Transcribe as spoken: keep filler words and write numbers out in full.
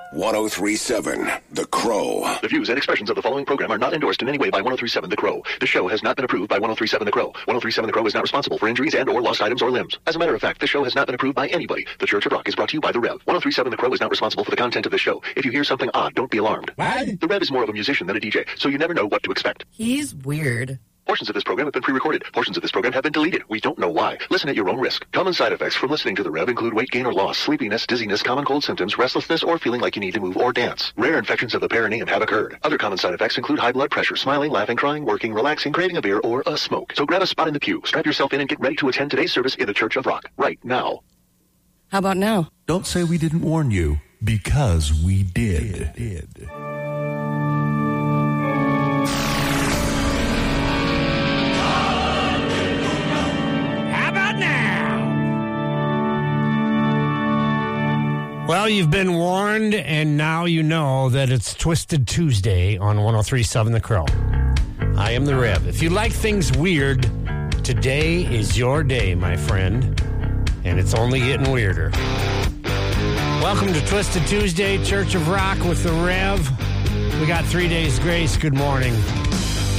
ten thirty-seven The Crow. The views and expressions of the following program are not endorsed in any way by ten thirty-seven The Crow. The show has not been approved by ten thirty-seven The Crow. ten thirty-seven The Crow is not responsible for injuries and or lost items or limbs. As a matter of fact, the show has not been approved by anybody. The Church of Rock is brought to you by The Rev. ten thirty-seven The Crow is not responsible for the content of this show. If you hear something odd, don't be alarmed. What? The Rev is more of a musician than a D J, so you never know what to expect. He's weird. Portions of this program have been pre-recorded. Portions of this program have been deleted. We don't know why. Listen at your own risk. Common side effects from listening to The Rev include weight gain or loss, sleepiness, dizziness, common cold symptoms, restlessness, or feeling like you need to move or dance. Rare infections of the perineum have occurred. Other common side effects include high blood pressure, smiling, laughing, crying, working, relaxing, craving a beer, or a smoke. So grab a spot in the pew, strap yourself in, and get ready to attend today's service in the Church of Rock. Right now. How about now? Don't say we didn't warn you, because we did. did. Well, you've been warned, and now you know that it's Twisted Tuesday on ten thirty-seven The Crow. I am The Rev. If you like things weird, today is your day, my friend, and it's only getting weirder. Welcome to Twisted Tuesday, Church of Rock with The Rev. We got three days grace. Good morning.